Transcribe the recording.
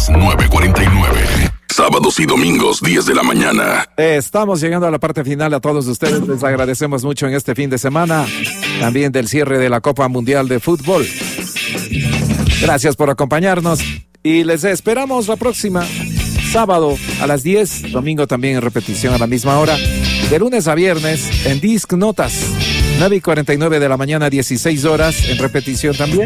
9:49. Sábados y domingos, 10 de la mañana. Estamos llegando a la parte final. A todos ustedes les agradecemos mucho en este fin de semana, también del cierre de la Copa Mundial de Fútbol. Gracias por acompañarnos y les esperamos la próxima sábado a las 10, domingo también en repetición a la misma hora, de lunes a viernes en Disc Notas, 9:49 de la mañana, 16 horas, en repetición también.